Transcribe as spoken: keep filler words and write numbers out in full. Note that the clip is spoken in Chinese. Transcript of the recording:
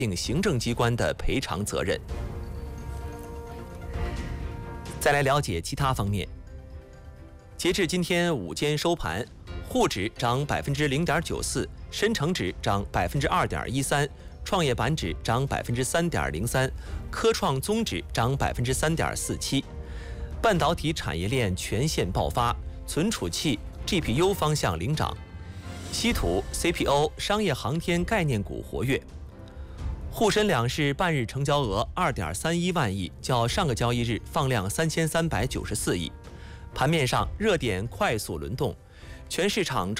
定行政机关的赔偿责任。再来了解其他方面。截至今天午间收盘，沪指涨百分之零点九四，深成指涨百分之二点一三，创业板指涨百分之三点零三，科创综指涨百分之三点四七。半导体产业链全线爆发，存储器、G P U 方向领涨，稀土、C P O、商业航天概念股活跃。沪深两市半日成交额二点三一万亿，较上个交易日放量三千三百九十四亿。盘面上，热点快速轮动，全市场